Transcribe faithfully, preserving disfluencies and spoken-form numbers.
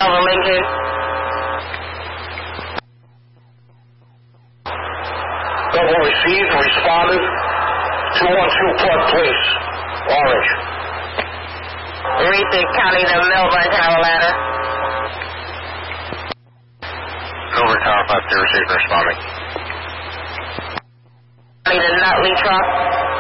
Over Lincoln. Double received and responded. two one two Plug, please. Orange. Reese County to Melbourne, Carolina. Over Tower five two, received and responding. County to Nutley Truck.